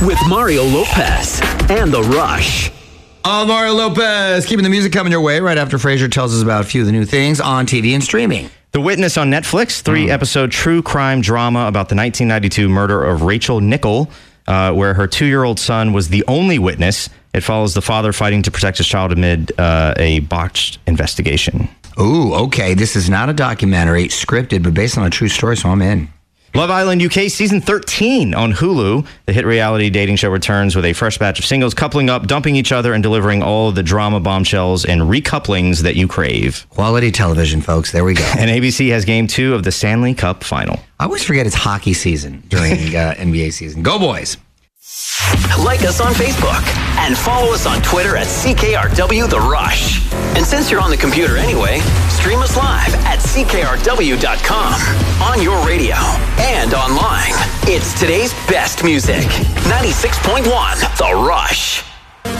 with Mario Lopez and The Rush. Mario Lopez, keeping the music coming your way right after Frasier tells us about a few of the new things on TV and streaming. The Witness on Netflix, 3-episode true crime drama about the 1992 murder of Rachel Nichol, where her 2-year-old son was the only witness. It follows the father fighting to protect his child amid a botched investigation. Ooh, okay. This is not a documentary, scripted, but based on a true story, so I'm in. Love Island UK Season 13 on Hulu. The hit reality dating show returns with a fresh batch of singles coupling up, dumping each other, and delivering all of the drama bombshells and recouplings that you crave. Quality television, folks. There we go. And ABC has Game 2 of the Stanley Cup Final. I always forget it's hockey season during NBA season. Go, boys. Like us on Facebook and follow us on Twitter at CKRW The Rush. And since you're on the computer anyway, stream us live at CKRW.com, on your radio, and online. It's today's best music. 96.1 The Rush.